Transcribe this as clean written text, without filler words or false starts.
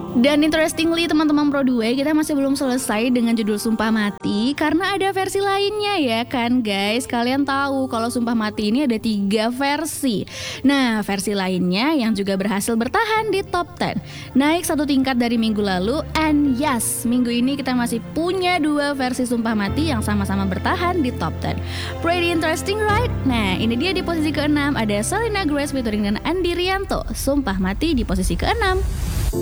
Dan interestingly teman-teman Pro 2, kita masih belum selesai dengan judul Sumpah Mati karena ada versi lainnya ya kan guys. Kalian tahu kalau Sumpah Mati ini ada 3 versi. Nah, versi lainnya yang juga berhasil bertahan di top 10 naik 1 tingkat dari minggu lalu. And yes, minggu ini kita masih punya 2 versi Sumpah Mati yang sama-sama bertahan di top 10. Pretty interesting right? Nah, ini dia di posisi ke-6 ada Selena Grace featuring dengan Andi Rianto, Sumpah Mati di posisi ke-6.